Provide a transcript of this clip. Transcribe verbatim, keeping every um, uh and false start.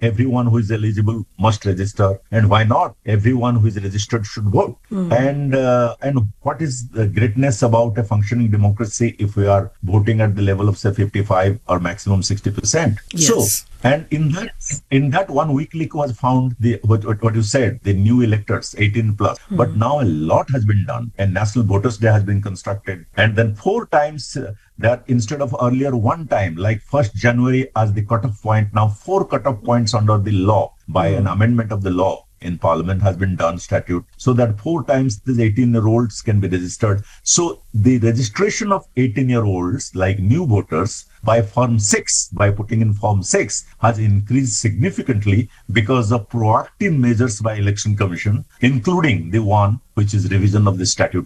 everyone who is eligible must register, and why not everyone who is registered should vote. Mm. And uh, and what is the greatness about a functioning democracy if we are voting at the level of say fifty-five or maximum sixty percent? Yes. So, and in that in that one weekly was found the what, what, what you said, the new electors eighteen plus. Mm. But now a lot has been done, and National Voters Day has been constructed, and then four times uh, that instead of earlier one time, like first January as the cutoff point, now four cutoff points under the law by mm. an amendment of the law in Parliament has been done, statute, so that four times these eighteen-year-olds can be registered. So the registration of eighteen-year-olds, like new voters, by Form six, by putting in Form six, has increased significantly because of proactive measures by Election Commission, including the one which is revision of the statute